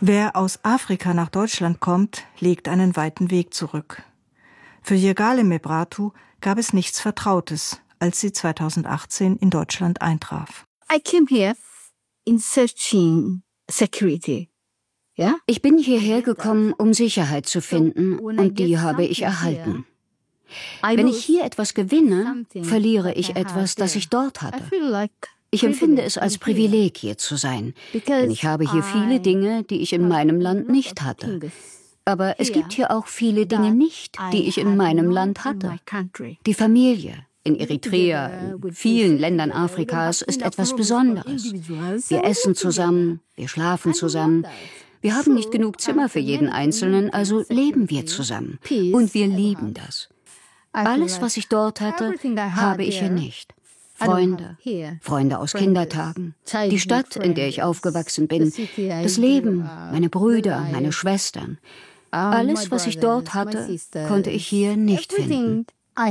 Wer aus Afrika nach Deutschland kommt, legt einen weiten Weg zurück. Für Yirgale Mebrahtu gab es nichts Vertrautes, als sie 2018 in Deutschland eintraf. I came here in searching security. Yeah? Ich bin hierher gekommen, um Sicherheit zu finden, und die habe ich erhalten. Wenn ich hier etwas gewinne, verliere ich etwas, das ich dort hatte. Ich empfinde es als Privileg, hier zu sein, denn ich habe hier viele Dinge, die ich in meinem Land nicht hatte. Aber es gibt hier auch viele Dinge nicht, die ich in meinem Land hatte. Die Familie in Eritrea, in vielen Ländern Afrikas, ist etwas Besonderes. Wir essen zusammen, wir schlafen zusammen. Wir haben nicht genug Zimmer für jeden Einzelnen, also leben wir zusammen. Und wir lieben das. Alles, was ich dort hatte, habe ich hier nicht. Freunde aus Kindertagen, die Stadt, in der ich aufgewachsen bin, das Leben, meine Brüder, meine Schwestern. Alles, was ich dort hatte, konnte ich hier nicht finden.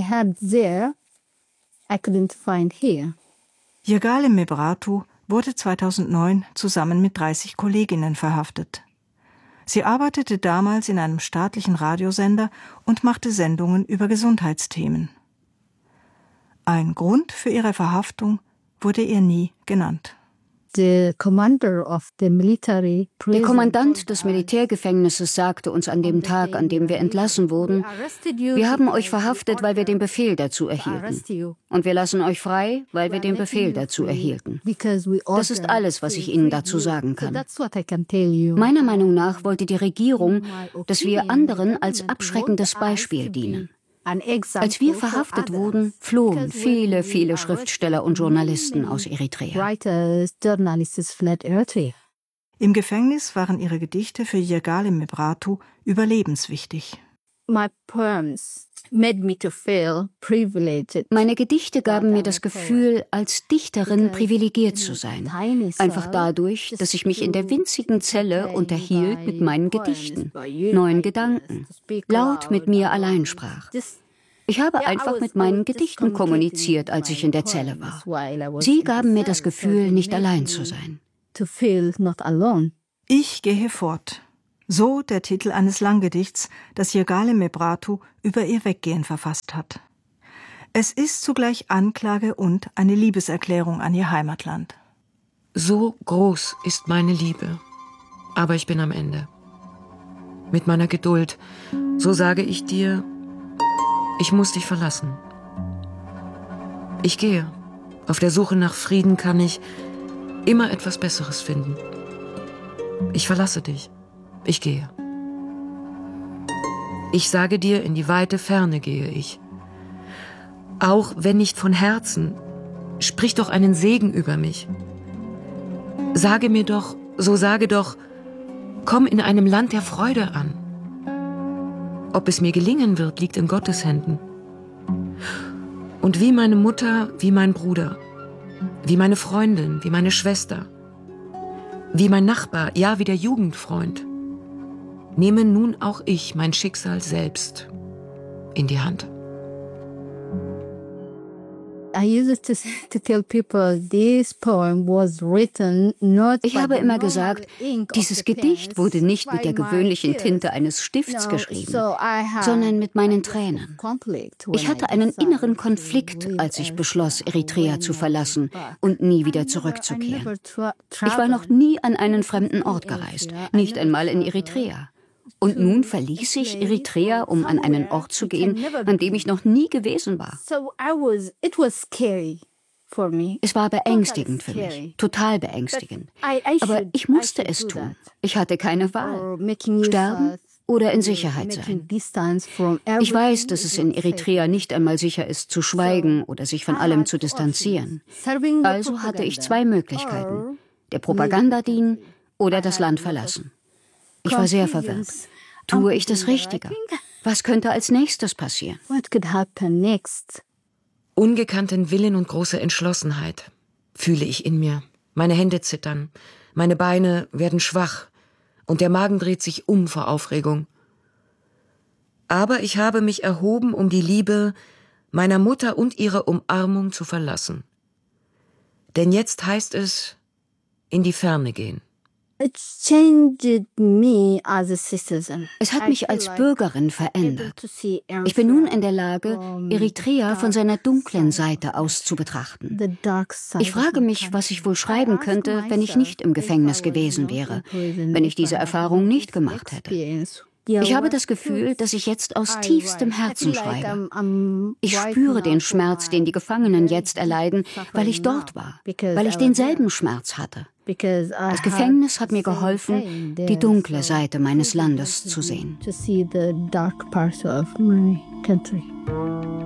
Yirgale Mebrahtu wurde 2009 zusammen mit 30 Kolleginnen verhaftet. Sie arbeitete damals in einem staatlichen Radiosender und machte Sendungen über Gesundheitsthemen. Ein Grund für ihre Verhaftung wurde ihr nie genannt. Der Kommandant des Militärgefängnisses sagte uns an dem Tag, an dem wir entlassen wurden: Wir haben euch verhaftet, weil wir den Befehl dazu erhielten. Und wir lassen euch frei, weil wir den Befehl dazu erhielten. Das ist alles, was ich Ihnen dazu sagen kann. Meiner Meinung nach wollte die Regierung, dass wir anderen als abschreckendes Beispiel dienen. Als wir verhaftet wurden, flohen viele, viele Schriftsteller und Journalisten aus Eritrea. Im Gefängnis waren ihre Gedichte für Yirgale Mebrahtu überlebenswichtig. Meine Gedichte gaben mir das Gefühl, als Dichterin privilegiert zu sein. Einfach dadurch, dass ich mich in der winzigen Zelle unterhielt mit meinen Gedichten, neuen Gedanken, laut mit mir allein sprach. Ich habe einfach mit meinen Gedichten kommuniziert, als ich in der Zelle war. Sie gaben mir das Gefühl, nicht allein zu sein. Ich gehe fort. So der Titel eines Langgedichts, das Yirgale Mebrahtu über ihr Weggehen verfasst hat. Es ist zugleich Anklage und eine Liebeserklärung an ihr Heimatland. So groß ist meine Liebe, aber ich bin am Ende. Mit meiner Geduld, so sage ich dir, ich muss dich verlassen. Ich gehe. Auf der Suche nach Frieden kann ich immer etwas Besseres finden. Ich verlasse dich. Ich gehe. Ich sage dir, in die weite Ferne gehe ich. Auch wenn nicht von Herzen, sprich doch einen Segen über mich. Sage mir doch, so sage doch, komm in einem Land der Freude an. Ob es mir gelingen wird, liegt in Gottes Händen. Und wie meine Mutter, wie mein Bruder, wie meine Freundin, wie meine Schwester, wie mein Nachbar, ja, wie der Jugendfreund, nehme nun auch ich mein Schicksal selbst in die Hand. Ich habe immer gesagt, dieses Gedicht wurde nicht mit der gewöhnlichen Tinte eines Stifts geschrieben, sondern mit meinen Tränen. Ich hatte einen inneren Konflikt, als ich beschloss, Eritrea zu verlassen und nie wieder zurückzukehren. Ich war noch nie an einen fremden Ort gereist, nicht einmal in Eritrea. Und nun verließ ich Eritrea, um an einen Ort zu gehen, an dem ich noch nie gewesen war. Es war beängstigend für mich, total beängstigend. Aber ich musste es tun. Ich hatte keine Wahl. Sterben oder in Sicherheit sein. Ich weiß, dass es in Eritrea nicht einmal sicher ist, zu schweigen oder sich von allem zu distanzieren. Also hatte ich zwei Möglichkeiten: der Propaganda dienen oder das Land verlassen. Ich war sehr verwirrt. Tue ich das Richtige? Was könnte als nächstes passieren? Ungekannten Willen und große Entschlossenheit fühle ich in mir. Meine Hände zittern, meine Beine werden schwach und der Magen dreht sich um vor Aufregung. Aber ich habe mich erhoben, um die Liebe meiner Mutter und ihre Umarmung zu verlassen. Denn jetzt heißt es, in die Ferne gehen. Es hat mich als Bürgerin verändert. Ich bin nun in der Lage, Eritrea von seiner dunklen Seite aus zu betrachten. Ich frage mich, was ich wohl schreiben könnte, wenn ich nicht im Gefängnis gewesen wäre, wenn ich diese Erfahrung nicht gemacht hätte. Ich habe das Gefühl, dass ich jetzt aus tiefstem Herzen schreibe. Ich spüre den Schmerz, den die Gefangenen jetzt erleiden, weil ich dort war, weil ich denselben Schmerz hatte. Das Gefängnis hat mir geholfen, die dunkle Seite meines Landes zu sehen.